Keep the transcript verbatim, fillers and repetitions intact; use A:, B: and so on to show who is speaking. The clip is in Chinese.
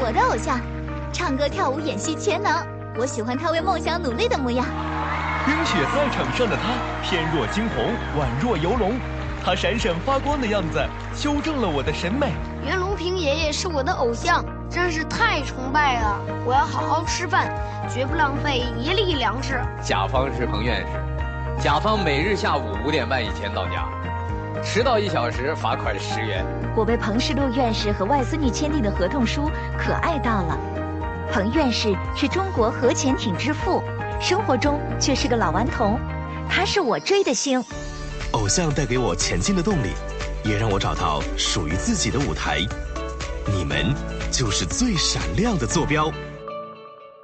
A: 我的偶像，唱歌、跳舞、演戏全能。我喜欢他为梦想努力的模样。
B: 冰雪赛场上的他，翩若惊鸿，宛若游龙。他闪闪发光的样子，修正了我的审美。
C: 袁隆平爷爷是我的偶像，真是太崇拜了。我要好好吃饭，绝不浪费一粒粮食。
D: 甲方是彭院士，甲方每日下午五点半以前到家，迟到一小时罚款十元。
E: 我被彭世禄院士和外孙女签订的合同书可爱到了。彭院士是中国核潜艇之父，生活中却是个老顽童。他是我追的星。
F: 偶像带给我前进的动力，也让我找到属于自己的舞台。你们就是最闪亮的坐标。